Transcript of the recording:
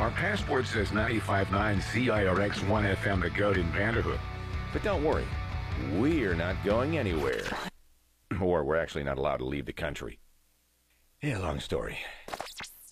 Our passport says 95.9 CIRX-1 FM The Goat in Vanderhook. But don't worry, we're not going anywhere. Or we're actually not allowed to leave the country. Yeah, long story.